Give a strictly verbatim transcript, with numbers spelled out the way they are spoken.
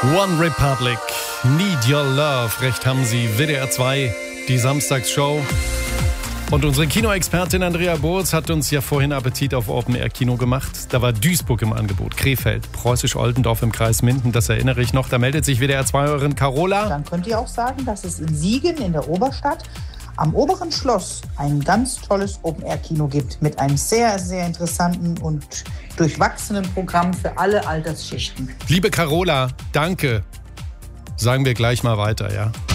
One Republic, Need Your Love. Recht haben Sie, W D R zwei, die Samstagsshow. Und unsere Kinoexpertin Andrea Burz hat uns ja vorhin Appetit auf Open-Air-Kino gemacht. Da war Duisburg im Angebot, Krefeld, Preußisch-Oldendorf im Kreis Minden, das erinnere ich noch. Da meldet sich W D R zwei-Hörerin Carola. Dann könnt ihr auch sagen, dass es in Siegen in der Oberstadt am Oberen Schloss ein ganz tolles Open-Air-Kino gibt mit einem sehr, sehr interessanten und durchwachsenen Programm für alle Altersschichten. Liebe Carola, danke. Sagen wir gleich mal weiter, ja.